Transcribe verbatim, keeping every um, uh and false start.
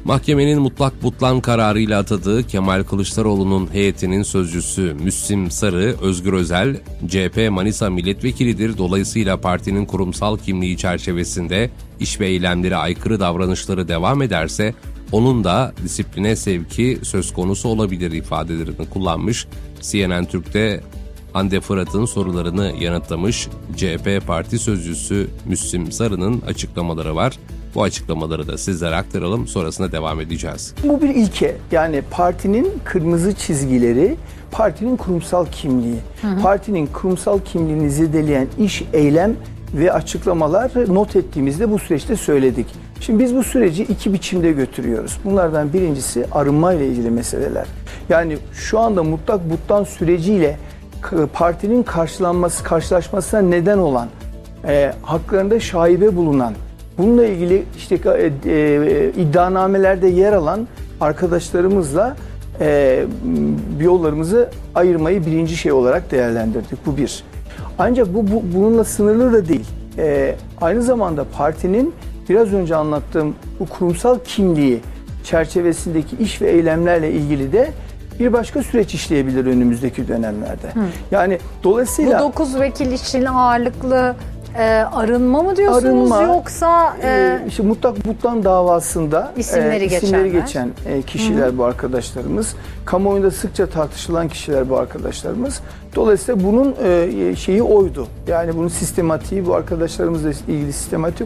Mahkemenin mutlak butlan kararıyla atadığı Kemal Kılıçdaroğlu'nun heyetinin sözcüsü Müslim Sarı, Özgür Özel, C H P Manisa milletvekilidir. Dolayısıyla partinin kurumsal kimliği çerçevesinde iş ve eylemlere aykırı davranışları devam ederse onun da disipline sevki söz konusu olabilir ifadelerini kullanmış. C N N Türk'te Hande Fırat'ın sorularını yanıtlamış C H P Parti Sözcüsü Müslim Sarı'nın açıklamaları var. Bu açıklamaları da sizlere aktaralım, sonrasında devam edeceğiz. Bu bir ilke. Yani partinin kırmızı çizgileri, partinin kurumsal kimliği. Hı hı. Partinin kurumsal kimliğini zedeleyen iş, eylem ve açıklamalar not ettiğimizde bu süreçte söyledik. Şimdi biz bu süreci iki biçimde götürüyoruz. Bunlardan birincisi arınma ile ilgili meseleler. Yani şu anda mutlak butlan süreciyle partinin karşılanması, karşılaşmasına neden olan, e, haklarında şaibe bulunan, bununla ilgili işte e, e, iddianamelerde yer alan arkadaşlarımızla e, yollarımızı ayırmayı birinci şey olarak değerlendirdik. Bu bir. Ancak bu, bu bununla sınırlı da değil. E, aynı zamanda partinin biraz önce anlattığım bu kurumsal kimliği çerçevesindeki iş ve eylemlerle ilgili de bir başka süreç işleyebilir önümüzdeki dönemlerde. Hı. Yani dolayısıyla... Bu dokuz vekil için ağırlıklı e, arınma mı diyorsunuz arınma, yoksa... E, e, işte mutlak butlan davasında isimleri, e, isimleri geçenler. geçen e, kişiler, hı-hı, bu arkadaşlarımız. Kamuoyunda sıkça tartışılan kişiler bu arkadaşlarımız. Dolayısıyla bunun e, şeyi oydu. Yani bunun sistematiği, bu arkadaşlarımızla ilgili sistematik